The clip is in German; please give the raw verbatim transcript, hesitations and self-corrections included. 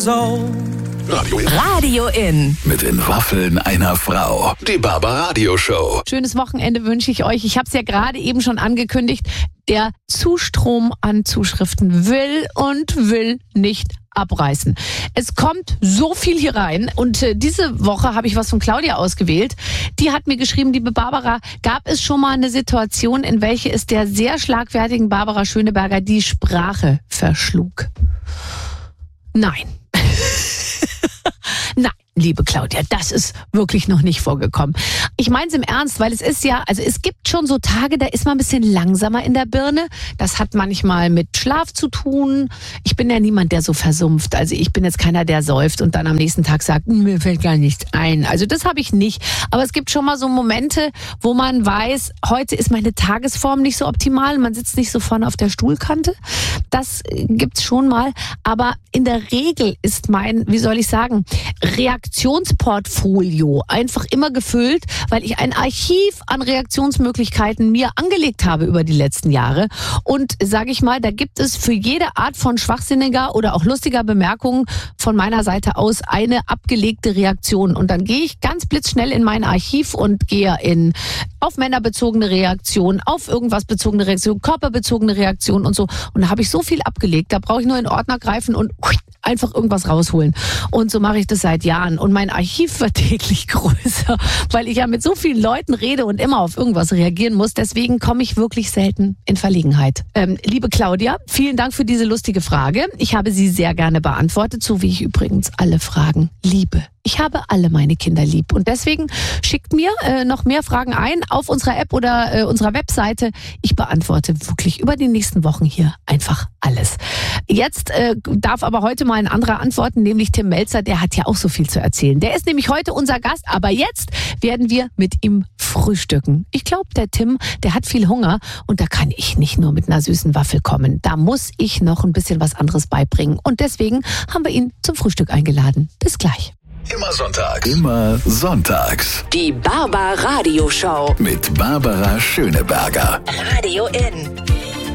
years old. Radio In. Radio In. Mit den Waffeln einer Frau. Die Barbaradio Show. Schönes Wochenende wünsche ich euch. Ich habe es ja gerade eben schon angekündigt. Der Zustrom an Zuschriften will und will nicht abreißen. Es kommt so viel hier rein und äh, diese Woche habe ich was von Claudia ausgewählt. Die hat mir geschrieben, liebe Barbara, gab es schon mal eine Situation, in welche es der sehr schlagfertigen Barbara Schöneberger die Sprache verschlug? Nein. Nein, liebe Claudia, das ist wirklich noch nicht vorgekommen. Ich meine es im Ernst, weil es ist ja, also es gibt schon so Tage, da ist man ein bisschen langsamer in der Birne. Das hat manchmal mit Schlaf zu tun. Ich bin ja niemand, der so versumpft. Also ich bin jetzt keiner, der säuft und dann am nächsten Tag sagt, mir fällt gar nichts ein. Also das habe ich nicht. Aber es gibt schon mal so Momente, wo man weiß, heute ist meine Tagesform nicht so optimal. Man sitzt nicht so vorne auf der Stuhlkante. Das gibt's schon mal. Aber in der Regel ist mein, wie soll ich sagen, Reaktionsportfolio einfach immer gefüllt, weil ich ein Archiv an Reaktionsmöglichkeiten mir angelegt habe über die letzten Jahre. Und sage ich mal, da gibt es für jede Art von schwachsinniger oder auch lustiger Bemerkung von meiner Seite aus eine abgelegte Reaktion. Und dann gehe ich ganz blitzschnell in mein Archiv und gehe in auf männerbezogene Reaktionen, auf irgendwas bezogene Reaktionen, körperbezogene Reaktionen und so. Und da habe ich so viel abgelegt, da brauche ich nur in den Ordner greifen und einfach irgendwas rausholen. Und so mache ich das seit Jahren. Und mein Archiv wird täglich größer, weil ich ja mit so vielen Leuten rede und immer auf irgendwas reagieren muss. Deswegen komme ich wirklich selten in Verlegenheit. Ähm, liebe Claudia, vielen Dank für diese lustige Frage. Ich habe sie sehr gerne beantwortet, so wie ich übrigens alle Fragen liebe. Ich habe alle meine Kinder lieb und deswegen schickt mir äh, noch mehr Fragen ein auf unserer App oder äh, unserer Webseite. Ich beantworte wirklich über die nächsten Wochen hier einfach alles. Jetzt äh, darf aber heute mal ein anderer antworten, nämlich Tim Melzer. Der hat ja auch so viel zu erzählen. Der ist nämlich heute unser Gast, aber jetzt werden wir mit ihm frühstücken. Ich glaube, der Tim, der hat viel Hunger und da kann ich nicht nur mit einer süßen Waffel kommen. Da muss ich noch ein bisschen was anderes beibringen und deswegen haben wir ihn zum Frühstück eingeladen. Bis gleich. Immer sonntags. Immer sonntags. Die Barbaradio Show. Mit Barbara Schöneberger. Radio In.